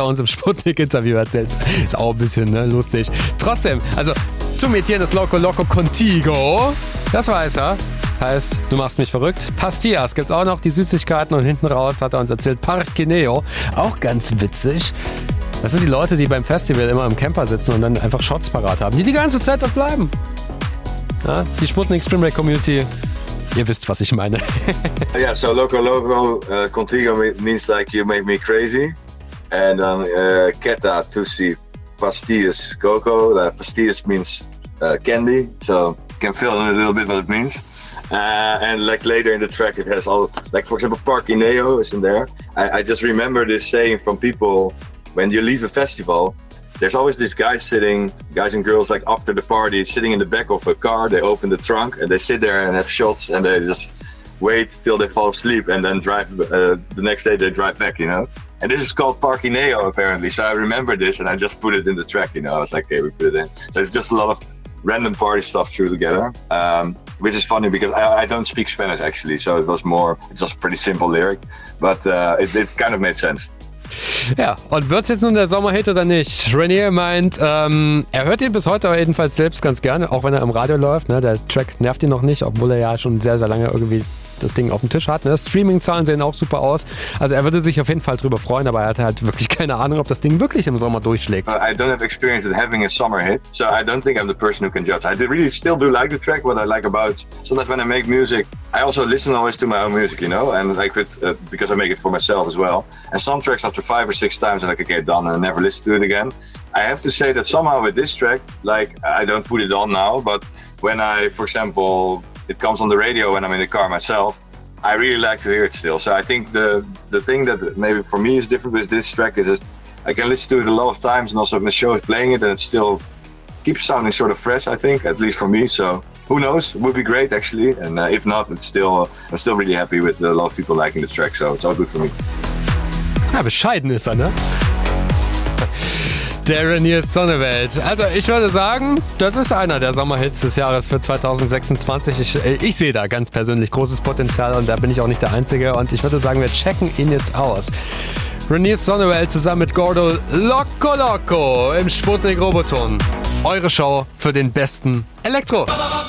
uns im Sputnik-Interview erzählt. Ist auch ein bisschen lustig. Trotzdem, also zu mir tienes Loco Loco Contigo. Das weiß er. Heißt, du machst mich verrückt. Pastillas gibt's auch noch, die Süßigkeiten. Und hinten raus hat er uns erzählt, Parkineo. Auch ganz witzig. Das sind die Leute, die beim Festival immer im Camper sitzen und dann einfach Shots parat haben, die ganze Zeit dort bleiben. Ja, die Sputnik Spring Break Community, ihr wisst, was ich meine. Yeah, so Loco Loco Contigo means like you make me crazy. And Keta Tussi Pastillas Coco. Pastillas means candy, so you can fill in a little bit what it means. And like later in the track it has all, like for example Parkineo is in there. I just remember this saying from people when you leave a festival, there's always this guys and girls like after the party sitting in the back of a car, they open the trunk and they sit there and have shots and they just wait till they fall asleep and then drive, the next day they drive back, you know. And this is called Parkineo apparently, so I remember this and I just put it in the track, you know. I was like, okay, we put it in. So it's just a lot of random party stuff through together, which is funny because I don't speak Spanish actually, so it's just a pretty simple lyric, but it kind of made sense. Ja, und wird's jetzt nun der Sommerhit oder nicht? Renier meint, er hört ihn bis heute aber jedenfalls selbst ganz gerne, auch wenn er im Radio läuft. Ne? Der Track nervt ihn noch nicht, obwohl er ja schon sehr, sehr lange irgendwie das Ding auf dem Tisch hat. Ne? Streaming-Zahlen sehen auch super aus. Also er würde sich auf jeden Fall drüber freuen, aber er hat halt wirklich keine Ahnung, ob das Ding wirklich im Sommer durchschlägt. I don't have experience with having a summer hit, so I don't think I'm the person who can judge. I really still do like the track. What I like about sometimes when I make music, I also listen always to my own music, you know, and like with because I make it for myself as well. And some tracks after 5 or 6 times, I'm like, okay, done, and I never listen to it again. I have to say that somehow with this track, like I don't put it on now, but when I, for example, it comes on the radio when I'm in the car myself, I really like to hear it still. So I think the thing that maybe for me is different with this track is that I can listen to it a lot of times, and also when the show is playing it, and it still keeps sounding sort of fresh, I think, at least for me. So who knows? It would be great actually. And if not, I'm still really happy with a lot of people liking the track. So it's all good for me. Ja, bescheiden ist er, ne? Der Renier Sonnewelt. Also ich würde sagen, das ist einer der Sommerhits des Jahres für 2026. Ich sehe da ganz persönlich großes Potenzial und da bin ich auch nicht der Einzige. Und ich würde sagen, wir checken ihn jetzt aus. Renier Sonnewelt zusammen mit Gordo Loco Loco im Sputnik Roboton. Eure Show für den besten Elektro.